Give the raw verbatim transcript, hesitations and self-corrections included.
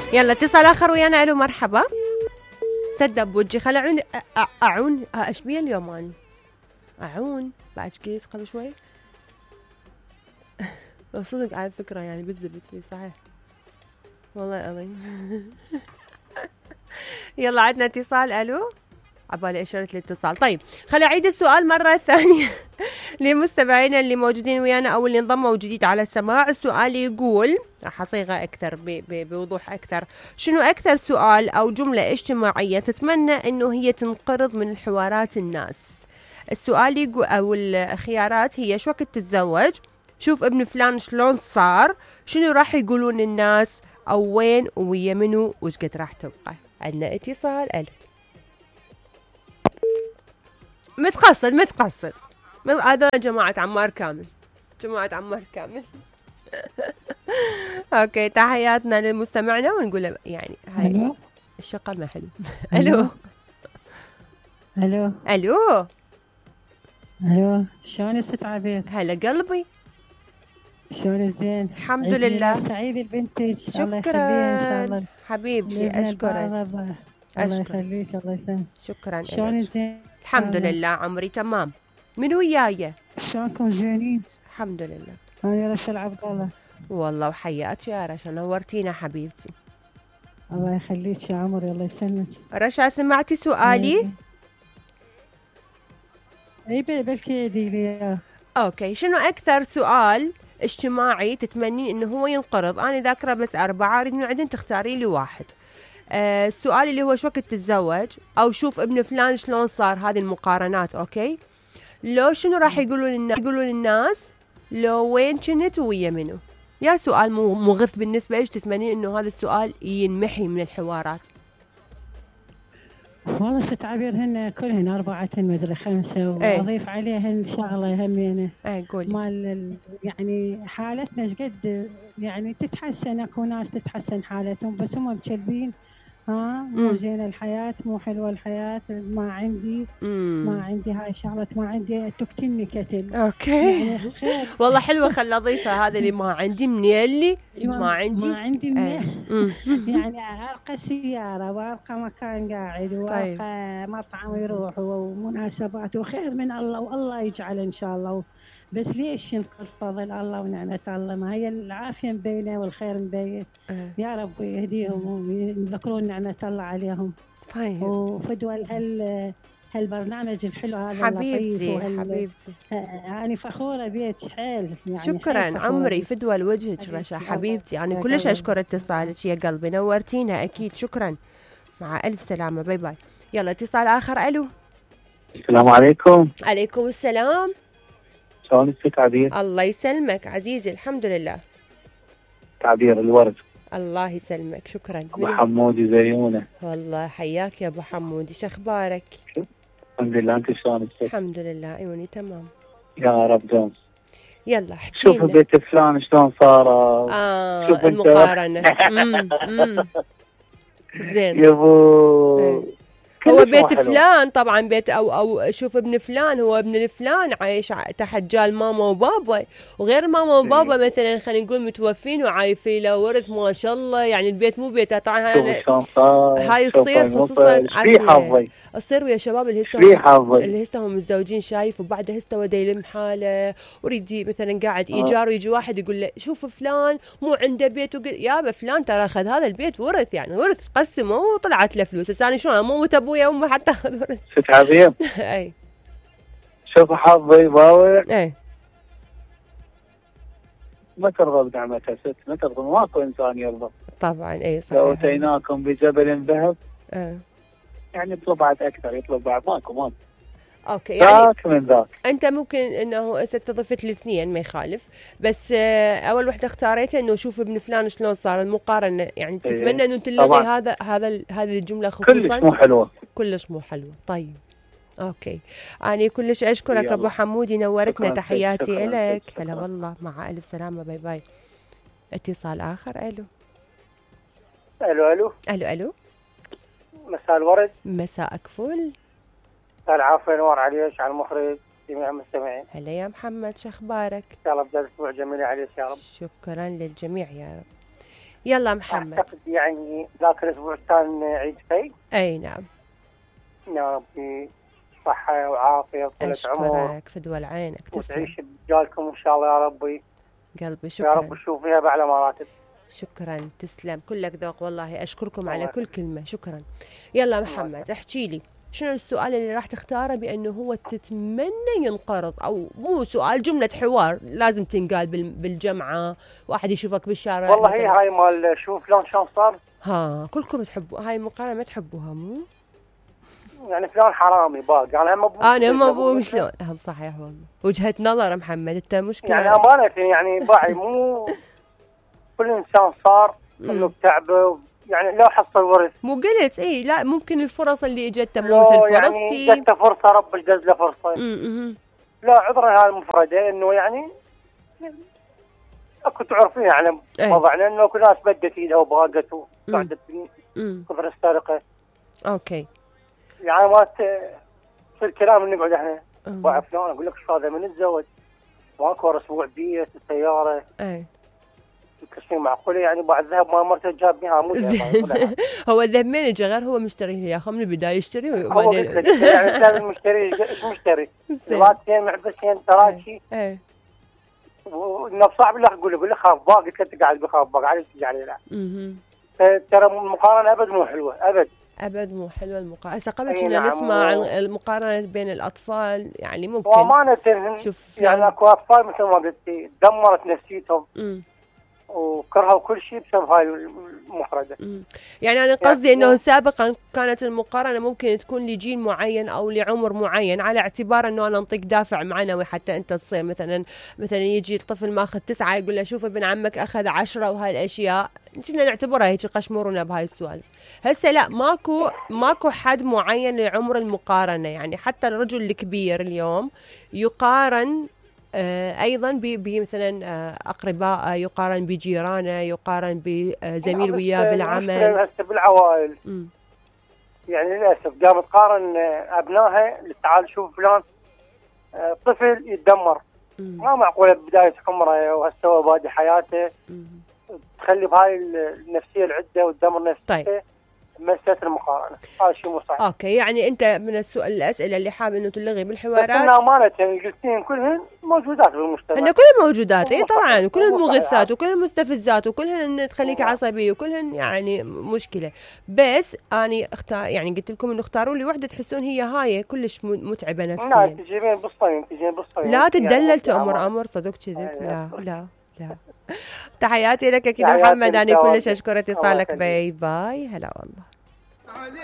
يلا اتصال آخر ويانا. ألو مرحبا. سد بوجهي خل أعون أعون إيش بي اليوم أنا أعون بعد كيس قبل شوي صدق على فكرة يعني بتزبط لي صحيح والله العظيم. يلا عندنا اتصال. ألو عبالي إشارة الاتصال. طيب خلي أعيد السؤال مرة ثانية لمستمعينا اللي موجودين ويانا أو اللي انضموا جديد على السماع. السؤال يقول راح أصيغه أكثر بوضوح أكثر. شنو أكثر سؤال أو جملة اجتماعية تتمنى إنه هي تنقرض من حوارات الناس؟ السؤال يقول أو الخيارات هي شو وقت تتزوج، شوف ابن فلان شلون صار، شنو راح يقولون الناس، أو وين ويا منو وش قد راح تبقى. عندنا اتصال. ألو متقصد متقصد هذا جماعة عمار كامل جماعة عمار كامل. اوكي تحياتنا للمستمعنا ونقول له يعني هاي الشقة ما حلو. الو الو الو الو شلون ست عبير؟ هلا قلبي شلون زين؟ الحمد لله. سعيد البنتج. شكرا الله يخليها ان شاء الله حبيبتي. اشكرك الله يخليك. الله يسلمك. شكرا. شلون زين؟ الحمد لله عمري تمام. من وياي؟ شلونكم زينين؟ الحمد لله. انا رشا عبد الله. والله وحياتك يا رشا نورتينا حبيبتي. الله يخليك يا عمري. الله يسلمك. رشا سمعتي سؤالي؟ اي بلكي عيدي لي. اوكي شنو اكثر سؤال اجتماعي تتمنين انه هو ينقرض؟ انا ذاكره بس اربعه اريد من عندن تختاري لي واحد. آه السؤال اللي هو شو وقت تتزوج، او شوف ابن فلان شلون صار، هذه المقارنات. اوكي لو شنو راح يقولون الناس يقولون الناس لو وين كنت ويا منو. يا سؤال مغث بالنسبه لك تتمنين انه هذا السؤال ينمحي من الحوارات؟ والله ست عبير هن كلهن أربعة مدري خمسة وأضيف ايه. عليهن شغلة همينة ايه قولي. مال يعني حالتنا شقد يعني تتحسن، اكو ناس تتحسن حالتهم بس هم مكلبين. ها مو زينة الحياة، مو حلوة الحياة، ما عندي مم. ما عندي هاي الشغلة، ما عندي تقتلني كتل. اوكي يعني خير. والله حلوة خل اضيفها هذا اللي ما عندي من اللي ما عندي ما عندي من يعني ألقى سيارة وألقى مكان قاعد وألقى طيب. مطعم يروح ومناسبات وخير من الله والله يجعل إن شاء الله. بس ليش ينقل فضل الله ونعمة الله؟ ما هي العافية مبينة والخير مبين. أه. يا رب يهديهم ويذكرون نعمة الله عليهم. طيب. وفدوى هال هالبرنامج الحلو هذا حبيبتي حبيبتي. أنا فخورة بيك حيل يعني. شكرا عمري فدوى لوجهك رشا حبيبتي. أنا كلش أشكر اتصالك يا قلبي نورتينا أكيد. شكرا مع ألف سلامة. باي باي. يلا اتصال آخر. ألو السلام عليكم. عليكم السلام. شلونك ست عبير؟ الله يسلمك عزيزي الحمد لله. عبير الورد. الله يسلمك. شكرا. ابو حمودي زيونه. والله حياك يا ابو حمودي. شو اخبارك؟ الحمد لله. انت شلونك؟ الحمد لله عيوني تمام يا رب دوم. يلا احكي شوف بيت فلان شلون صار. اه شوف المقارنه. امم زين يا ابو هو بيت فلان طبعا بيت او او شوف ابن فلان هو ابن الفلان عايش تحت جال ماما وبابا، وغير ماما وبابا مثلا خلينا نقول متوفين وعايفين له ورث ما شاء الله. يعني البيت مو بيته طبعا. هاي هاي تصير خصوصا تصير ويا شباب اللي هسه اللي هسه هم متزوجين شايف وبعد هسه ودا يلم حاله وريد مثلا قاعد ايجار ويجي واحد يقول له شوف فلان مو عنده بيت يابا فلان ترى اخذ هذا البيت ورث يعني ورث قسمه وطلعت له فلوس. هسه انا شلون مو ابويا وامي حتى اخذ ورث. ست عبير اي شوف حظي باوع. اي ما ترضى بنعمتها ست، ما ترضى. ماكو انسان يرضى طبعا. اي صحيح. لو اتيناكم بجبل ذهب اه يعني يطلب بعد اكثر، يطلب بعد ماكو ماكو. اوكي يعني ذاك من ذاك. انت ممكن انه ستضفت الاثنين ما يخالف، بس اول وحده اختاريتها انه شوف ابن فلان شلون صار المقارنه. يعني تتمنى انه تلغي هذا هذا هذه الجمله خصوصا. كلش مو حلوه. كلش مو حلوه. طيب اوكي انا كلش اشكرك ابو حمودي نورتنا. تحياتي لك. هلا والله مع الف سلامه. باي باي. اتصال اخر. الو الو الو الو الو مساء الورد. مساءك فل. العافية نور عليك على المخرج جميع المستمعين. هلا يا محمد شو اخبارك؟ ان شاء الله بدأ اسبوع جميل عليك يا رب. شكرا للجميع يا رب. يلا محمد. أعتقد يعني ذاك الأسبوع كان عيد في. أي نعم. يا ربي صحة وعافية وطولة عمر. أشكرك فدوى عينك. تسلم. وتعيش بجالكم إن شاء الله يا ربي. قلبي شكرا. يا رب تشوفيها بأعلى مراتب. شكرا تسلم، كلك ذوق والله. أشكركم على كل كلمة. شكرا. يلا محمد احكي لي شنو السؤال اللي راح تختاره بأنه هو تتمنى ينقرض، أو مو سؤال، جملة حوار لازم تنقال بالجمعة، واحد يشوفك بالشارع. والله هي هاي مال شوف فلان شلون صار. ها كلكم تحبوا هاي المقارنة، ما تحبوها مو؟ يعني فلان حرامي باق يعني هم ابوك. انا هم ابوك شلون؟ هم صحيح والله، وجهة نظر محمد. انت مشكلة يعني امانة يعني باعي مو كل انسان صار انه بتعبه، يعني لو حصل ورث. مو قلت اي لا ممكن الفرص اللي اجته مو مثل فرصتي. يعني جته فرصة ربك دز له فرصة. امم لا عذرا هاي المفردة انه يعني اكو تعرفين يعني وضعنا انه كل ناس بدت ايدها وباقت وقعدت كثر السرقة. اوكي. يعني ما تصير كلام اللي نقعد احنا باع فلان اقول لك شو هذا من الزوج ماكو اسبوع بيت السياره. اي كل معقوله يعني بعد ذهب ما مرته جاب بها مو هو الذهب من اجى غير هو مشتري يا اخي من البدايه يشتري وبعدين يعني لازم المشتري ايش مشتري؟ راتين محبسين تراكي. اي والنفس صعب له اقول له خاف باق قلت له قاعد بخاف باق علي تجي علي لا. اها ترى المقارنه ابد مو حلوه ابد. أبد مو حلوة المقارنة. هسه قبل كنا نعم نسمع عن المقارنة بين الأطفال، يعني ممكن وأمانة شوف يعني أكو أطفال مثل ما قلتي دمرت نفسيتهم م. وكرهوا كل شيء بسبب هاي المفردة. يعني أنا قصدي يعني إنه سابقا كانت المقارنة ممكن تكون لجيل معين أو لعمر معين، على اعتبار إنه أنا نعطيك دافع معنوي حتى أنت تصير مثلا مثلا يجي الطفل ماخذ تسعة يقول له شوف ابن عمك أخذ عشرة وهاي الأشياء كنا نعتبرها هيك قشمرنا بهاي السوالف. هسه لا ماكو ماكو حد معين لعمر المقارنة، يعني حتى الرجل الكبير اليوم يقارن آه ايضا بمثلا آه اقربائه، يقارن بجيرانه، يقارن بزميل وياه بالعمل. هسه بالعوائل م. يعني للاسف قامت تقارن ابنائها تعال شوف فلان آه طفل يتدمر م. ما معقوله ببدايه عمره وهسه هو بادي حياته م. تخلي بهاي النفسيه العده والدمر نفسه. طيب مسألة المقارنة هذا شيء مو صحيح. اوكي يعني انت من السؤال الاسئله اللي حابب انه تلغي بالحوارات. بس انها امانه يعني قلتين كلهن موجودات بالمجتمع. هن كلهن موجودات اي طبعا، وكلهن مغثات وكلهن مستفزات وكلهن تخليك عصبي وكلهن يعني مشكله. بس اني اختار يعني قلت لكم انه اختاروا لي وحده تحسون هي هاي كلش متعبه نفسيا. لا تجيبين بالصين تجيبين بالصين. لا تدلل تأمر امر صدق كذب. لا لا لا. تحياتي لك اكيد محمد، انا كلش اشكر اتصالك. باي باي. هلا والله.